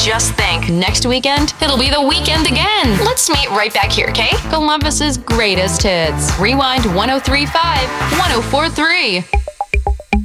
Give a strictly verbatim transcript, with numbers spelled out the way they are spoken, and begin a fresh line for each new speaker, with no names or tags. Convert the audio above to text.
just think, next weekend, it'll be the weekend again. Let's meet right back here, okay? Columbus's greatest hits. Rewind one oh three point five, one oh four point three.